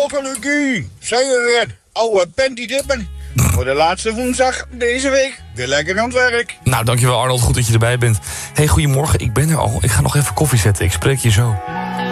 Walter Lucie, zijn we weer. Oude panty dippen. Voor de laatste woensdag deze week. Weer lekker aan het werk. Nou, dankjewel Arnold, goed dat je erbij bent. Hey, goedemorgen, ik ben er al. Ik ga nog even koffie zetten, ik spreek je zo.